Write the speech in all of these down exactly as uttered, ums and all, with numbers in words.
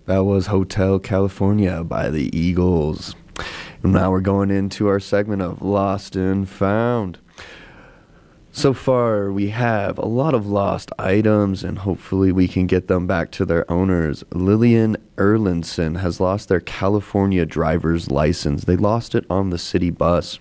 That was Hotel California by the Eagles. And now we're going into our segment of Lost and Found. So far, we have a lot of lost items, and hopefully we can get them back to their owners. Lillian Erlandson has lost their California driver's license. They lost it on the city bus.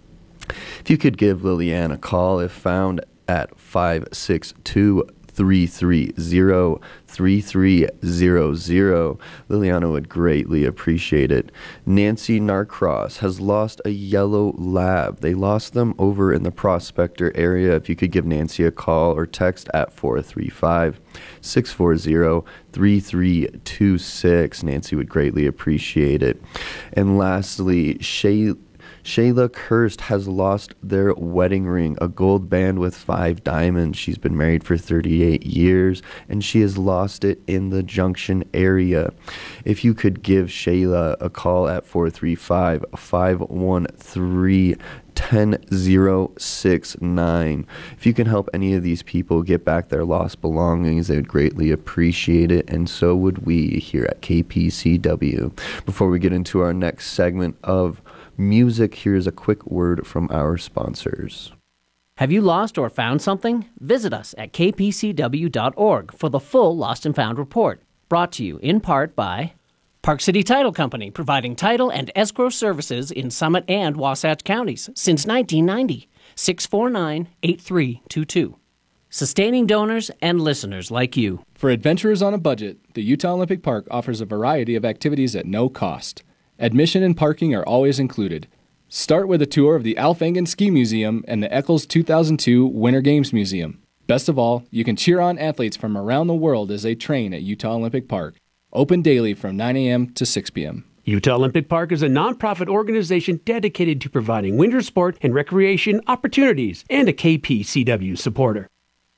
If you could give Lillian a call if found at five six two, three three zero, three three zero zero. Liliana would greatly appreciate it. Nancy Narcross has lost a yellow lab. They lost them over in the Prospector area. If you could give Nancy a call or text at four three five, six four zero, three three two six. Nancy would greatly appreciate it. And lastly, Shay Shayla Kirst has lost their wedding ring, a gold band with five diamonds. She's been married for thirty-eight years, and she has lost it in the Junction area. If you could give Shayla a call at four three five, five one three, one zero zero six nine. If you can help any of these people get back their lost belongings, they would greatly appreciate it, and so would we here at K P C W. Before we get into our next segment of music, here's a quick word from our sponsors. Have you lost or found something? Visit us at k p c w dot org for the full Lost and Found report. Brought to you in part by Park City Title Company, providing title and escrow services in Summit and Wasatch counties since nineteen ninety. six four nine, eight three two two. Sustaining donors and listeners like you. For adventurers on a budget, the Utah Olympic Park offers a variety of activities at no cost. Admission and parking are always included. Start with a tour of the Alf-Engen Ski Museum and the Eccles two thousand two Winter Games Museum. Best of all, you can cheer on athletes from around the world as they train at Utah Olympic Park. Open daily from nine a.m. to six p.m. Utah Olympic Park is a nonprofit organization dedicated to providing winter sport and recreation opportunities and a K P C W supporter.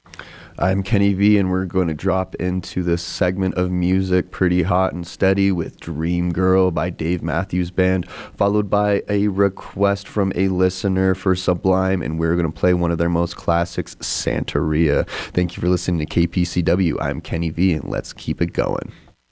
I'm Kenny V, and we're going to drop into this segment of music, Pretty Hot and Steady with Dream Girl by Dave Matthews Band, followed by a request from a listener for Sublime, and we're going to play one of their most classics, Santeria. Thank you for listening to K P C W. I'm Kenny V, and let's keep it going.